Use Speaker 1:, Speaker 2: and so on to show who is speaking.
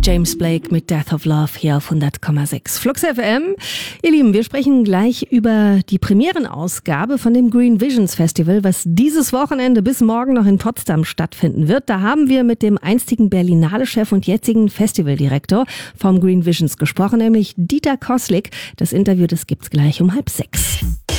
Speaker 1: James Blake mit Death of Love hier auf 100,6 Flux FM. Ihr Lieben, wir sprechen gleich über die Premierenausgabe von dem Green Visions Festival, was dieses Wochenende bis morgen noch in Potsdam stattfinden wird. Da haben wir mit dem einstigen Berlinale-Chef und jetzigen Festivaldirektor vom Green Visions gesprochen, nämlich Dieter Koslik. Das Interview, das gibt's gleich um 5:30.